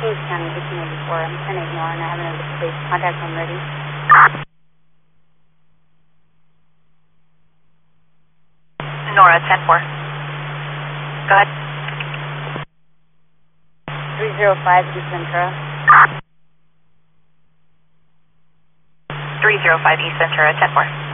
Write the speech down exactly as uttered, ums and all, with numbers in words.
Kings County, eighteen eighty-four. I'm ten eighty-one. I have another police contact when ready. Nora, ten four. Go ahead. three zero five East Ventura. three zero five East Ventura, ten four.